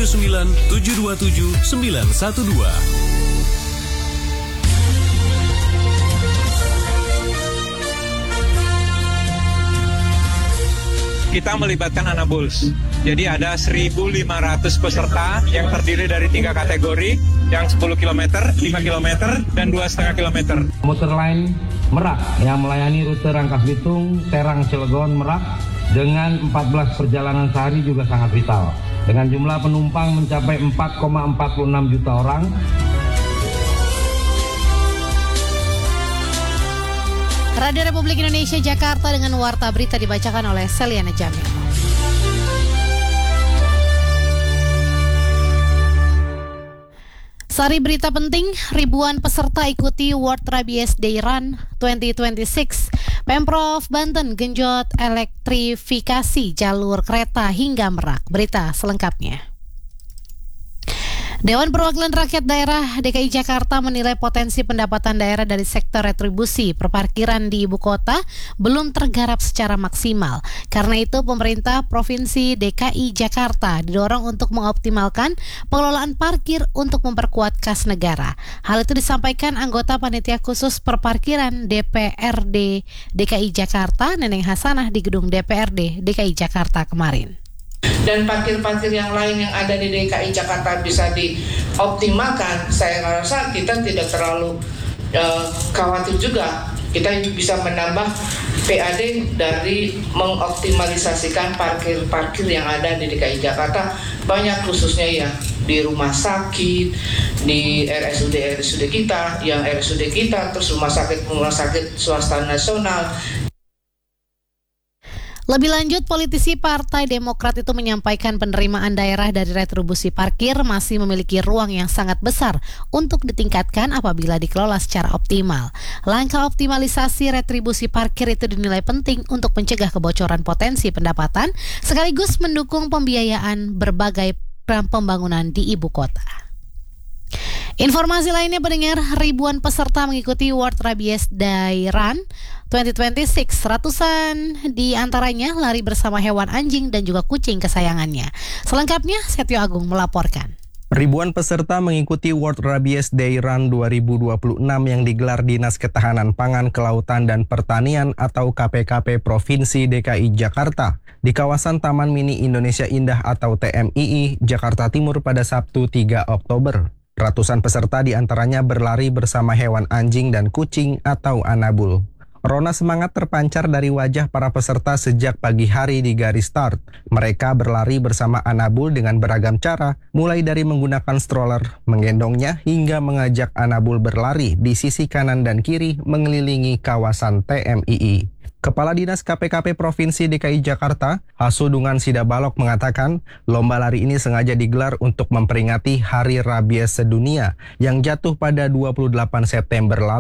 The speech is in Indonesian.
0979 727 912. Kita melibatkan Anabuls. Jadi ada 1.500 peserta yang terdiri dari 3 kategori, yang 10 km, 5 km, dan 2,5 km. Komuter lain Merak yang melayani rute Rangkas Bitung, Serang, Cilegon, Merak dengan 14 perjalanan sehari juga sangat vital. Dengan jumlah penumpang mencapai 4,46 juta orang. Radio Republik Indonesia Jakarta dengan warta berita dibacakan oleh Seliana Jamil. Sari berita penting, ribuan peserta ikuti World Rabies Day Run 2026. Pemprov Banten genjot elektrifikasi jalur kereta hingga Merak. Berita selengkapnya. Dewan Perwakilan Rakyat Daerah DKI Jakarta menilai potensi pendapatan daerah dari sektor retribusi perparkiran di ibu kota belum tergarap secara maksimal. Karena itu pemerintah Provinsi DKI Jakarta didorong untuk mengoptimalkan pengelolaan parkir untuk memperkuat kas negara. Hal itu disampaikan anggota Panitia Khusus Perparkiran DPRD DKI Jakarta, Neneng Hasanah di gedung DPRD DKI Jakarta kemarin. Dan parkir-parkir yang lain yang ada di DKI Jakarta bisa dioptimalkan, saya rasa kita tidak terlalu khawatir juga. Kita bisa menambah PAD dari mengoptimalisasikan parkir-parkir yang ada di DKI Jakarta, banyak khususnya ya di rumah sakit, di RSUD kita, yang RSUD kita, terus rumah sakit swasta nasional. Lebih lanjut, politisi Partai Demokrat itu menyampaikan penerimaan daerah dari retribusi parkir masih memiliki ruang yang sangat besar untuk ditingkatkan apabila dikelola secara optimal. Langkah optimalisasi retribusi parkir itu dinilai penting untuk mencegah kebocoran potensi pendapatan sekaligus mendukung pembiayaan berbagai program pembangunan di ibu kota. Informasi lainnya pendengar, ribuan peserta mengikuti World Rabies Day Run 2026. Ratusan di antaranya lari bersama hewan anjing dan juga kucing kesayangannya. Selengkapnya Setio Agung melaporkan. Ribuan peserta mengikuti World Rabies Day Run 2026 yang digelar Dinas Ketahanan Pangan, Kelautan, dan Pertanian atau KPKP Provinsi DKI Jakarta di kawasan Taman Mini Indonesia Indah atau TMII, Jakarta Timur pada Sabtu 3 Oktober. Ratusan peserta diantaranya berlari bersama hewan anjing dan kucing atau Anabul. Rona semangat terpancar dari wajah para peserta sejak pagi hari di garis start. Mereka berlari bersama Anabul dengan beragam cara, mulai dari menggunakan stroller, menggendongnya, hingga mengajak Anabul berlari di sisi kanan dan kiri mengelilingi kawasan TMII. Kepala Dinas KPKP Provinsi DKI Jakarta, Hasudungan Sidabalok mengatakan, lomba lari ini sengaja digelar untuk memperingati Hari Rabies Sedunia yang jatuh pada 28 September lalu.